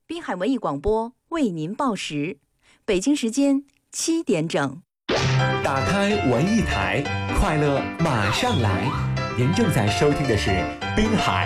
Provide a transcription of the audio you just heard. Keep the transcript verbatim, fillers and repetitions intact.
滨海文艺广播为您报时，北京时间七点整。 打开文艺台，快乐马上来。您正在收听的是滨海